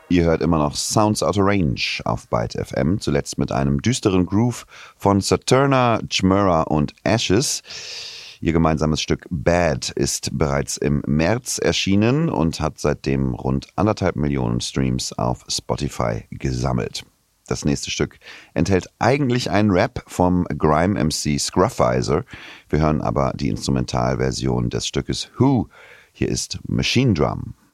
Ihr hört immer noch Sounds Out of Range auf Byte FM, zuletzt mit einem düsteren Groove von Saturna, Chmura und Ashes. Ihr gemeinsames Stück Bad ist bereits im März erschienen und hat seitdem rund 1,5 Millionen Streams auf Spotify gesammelt. Das nächste Stück enthält eigentlich einen Rap vom Grime-MC Scruffizer. Wir hören aber die Instrumentalversion des Stückes Who. Hier ist Machine Drum.